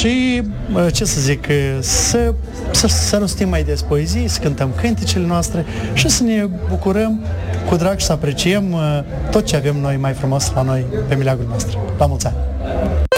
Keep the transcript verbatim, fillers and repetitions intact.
Și, ce să zic, să, să, să rostim mai des poezii, să cântăm cântecele noastre și să ne bucurăm cu drag și să apreciem tot ce avem noi mai frumos la noi pe meleagul nostru. La mulți ani!